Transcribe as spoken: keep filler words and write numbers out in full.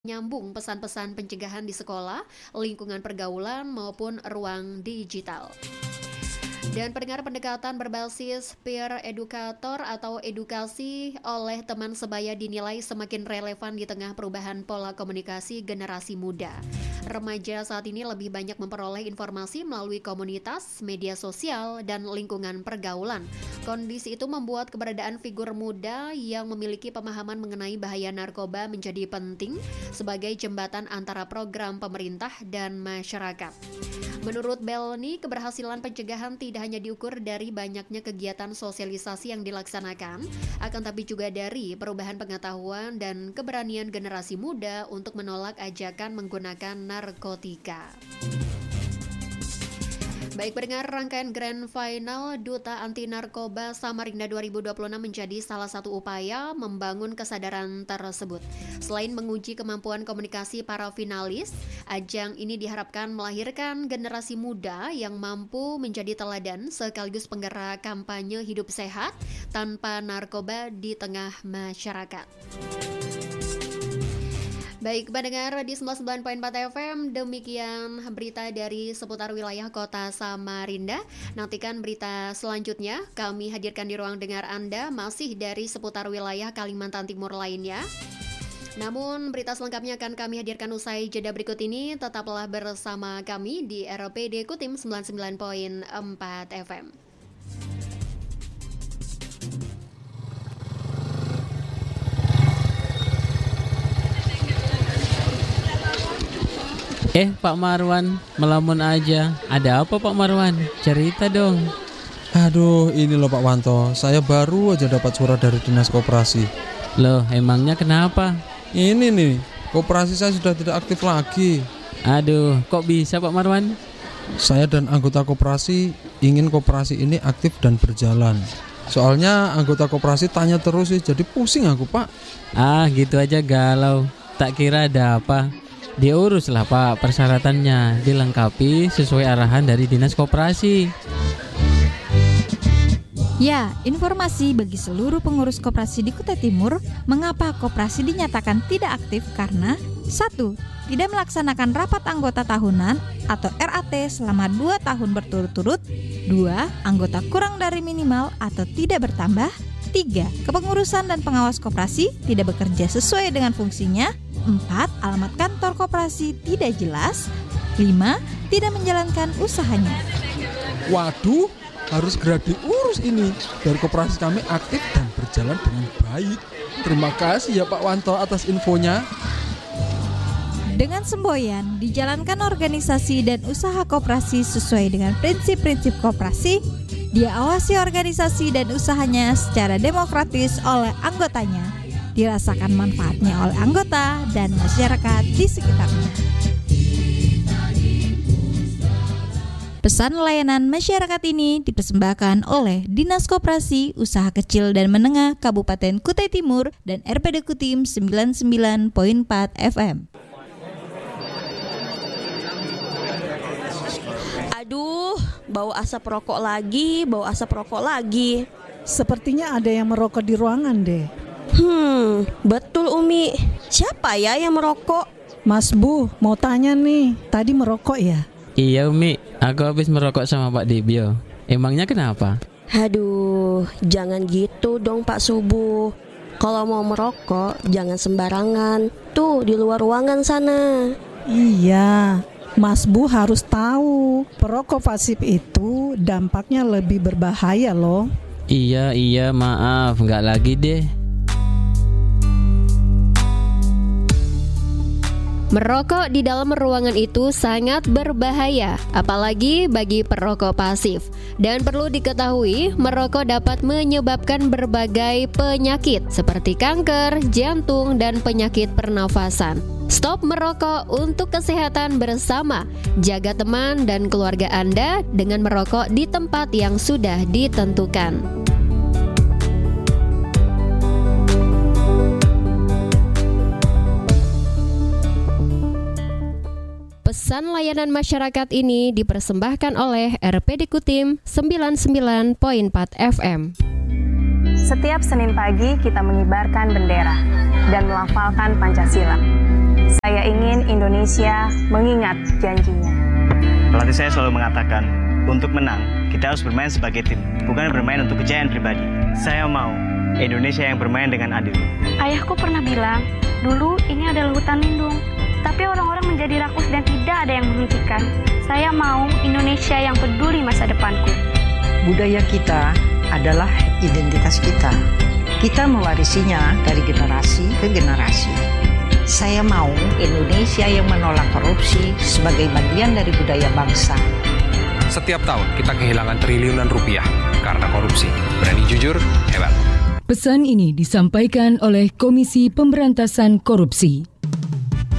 Nyambung pesan-pesan pencegahan di sekolah, lingkungan pergaulan maupun ruang digital. Dan pendengar, pendekatan berbasis peer educator atau edukasi oleh teman sebaya dinilai semakin relevan di tengah perubahan pola komunikasi generasi muda. Remaja saat ini lebih banyak memperoleh informasi melalui komunitas, media sosial, dan lingkungan pergaulan. Kondisi itu membuat keberadaan figur muda yang memiliki pemahaman mengenai bahaya narkoba menjadi penting sebagai jembatan antara program pemerintah dan masyarakat. Menurut Belni, keberhasilan pencegahan tidak hanya diukur dari banyaknya kegiatan sosialisasi yang dilaksanakan, akan tapi juga dari perubahan pengetahuan dan keberanian generasi muda untuk menolak ajakan menggunakan narkotika. Baik pendengar, rangkaian Grand Final Duta Anti Narkoba Samarinda dua ribu dua puluh enam menjadi salah satu upaya membangun kesadaran tersebut. Selain menguji kemampuan komunikasi para finalis, ajang ini diharapkan melahirkan generasi muda yang mampu menjadi teladan sekaligus penggerak kampanye hidup sehat tanpa narkoba di tengah masyarakat. Baik pendengar, di sembilan puluh sembilan koma empat F M, demikian berita dari seputar wilayah kota Samarinda. Nantikan berita selanjutnya kami hadirkan di ruang dengar Anda masih dari seputar wilayah Kalimantan Timur lainnya. Namun berita selengkapnya akan kami hadirkan usai jeda berikut ini. Tetaplah bersama kami di R P D Kutim sembilan puluh sembilan koma empat F M. Eh Pak Marwan, melamun aja. Ada apa Pak Marwan? Cerita dong. Aduh, ini loh Pak Wanto, saya baru aja dapat surat dari Dinas Koperasi. Loh, emangnya kenapa? Ini nih, koperasi saya sudah tidak aktif lagi. Aduh, kok bisa Pak Marwan? Saya dan anggota koperasi ingin koperasi ini aktif dan berjalan. Soalnya anggota koperasi tanya terus sih, jadi pusing aku Pak. Ah, gitu aja galau. Tak kira ada apa. Diuruslah Pak persyaratannya, dilengkapi sesuai arahan dari Dinas Koperasi. Ya, informasi bagi seluruh pengurus koperasi di Kutai Timur. Mengapa koperasi dinyatakan tidak aktif? Karena satu. Tidak melaksanakan rapat anggota tahunan atau R A T selama dua tahun berturut-turut. Dua. Anggota kurang dari minimal atau tidak bertambah. Tiga. Kepengurusan dan pengawas koperasi tidak bekerja sesuai dengan fungsinya. Empat. Alamat kantor koperasi tidak jelas. Lima. Tidak menjalankan usahanya. Waduh, harus segera diurus ini biar koperasi kami aktif dan berjalan dengan baik. Terima kasih ya Pak Wanto atas infonya. Dengan semboyan, dijalankan organisasi dan usaha koperasi sesuai dengan prinsip-prinsip koperasi. Dia awasi organisasi dan usahanya secara demokratis oleh anggotanya. Dirasakan manfaatnya oleh anggota dan masyarakat di sekitarnya. Pesan layanan masyarakat ini dipersembahkan oleh Dinas Koperasi Usaha Kecil dan Menengah Kabupaten Kutai Timur dan R P D Kutim sembilan puluh sembilan koma empat F M. Aduh, bau asap rokok lagi, bau asap rokok lagi. Sepertinya ada yang merokok di ruangan deh. Hmm, betul Umi. Siapa ya yang merokok? Mas Bu, mau tanya nih, tadi merokok ya? Iya Umi, aku habis merokok sama Pak Dibio. Emangnya kenapa? Aduh, jangan gitu dong Pak Subuh. Kalau mau merokok, jangan sembarangan. Tuh, di luar ruangan sana. Iya, Mas Bu harus tahu, perokok pasif itu dampaknya lebih berbahaya loh. Iya, iya, maaf, nggak lagi deh. Merokok di dalam ruangan itu sangat berbahaya, apalagi bagi perokok pasif. Dan perlu diketahui, merokok dapat menyebabkan berbagai penyakit seperti kanker, jantung, dan penyakit pernafasan. Stop merokok untuk kesehatan bersama. Jaga teman dan keluarga Anda dengan merokok di tempat yang sudah ditentukan. Pesan layanan masyarakat ini dipersembahkan oleh R P D Kutim sembilan puluh sembilan koma empat F M. Setiap Senin pagi kita mengibarkan bendera dan melafalkan Pancasila. Indonesia mengingat janjinya. Pelatih saya selalu mengatakan, untuk menang, kita harus bermain sebagai tim, bukan bermain untuk kejayaan pribadi. Saya mau Indonesia yang bermain dengan adil. Ayahku pernah bilang, dulu ini adalah hutan lindung, tapi orang-orang menjadi rakus dan tidak ada yang menghentikan. Saya mau Indonesia yang peduli masa depanku. Budaya kita adalah identitas kita. Kita mewarisinya dari generasi ke generasi. Saya mau Indonesia yang menolak korupsi sebagai bagian dari budaya bangsa. Setiap tahun kita kehilangan triliunan rupiah karena korupsi. Berani jujur, hebat. Pesan ini disampaikan oleh Komisi Pemberantasan Korupsi.